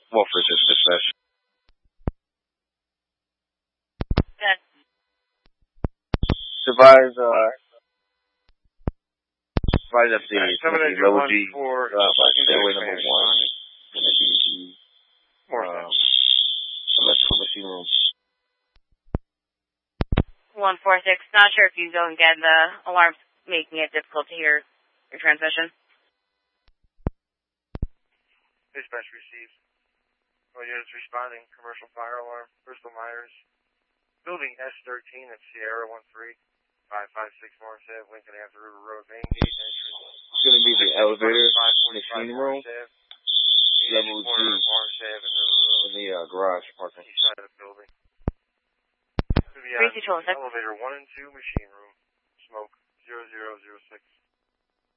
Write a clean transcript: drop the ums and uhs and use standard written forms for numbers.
Wolford is dispatch. Yes. Advise up the level G, stairway number 1. Gonna be the electrical machine room. 146. Not sure if you don't get the alarms making it difficult to hear your transmission. Dispatch received. All units responding. Commercial fire alarm. Bristol Myers. Building S13 at Sierra 13. 556 Morris Ave, Lincoln After River Road, main gate entrance. It's going to be the elevator, machine room, level G, in the garage parking. East side of the building. Elevator 1 and 2, machine room. Smoke 0006.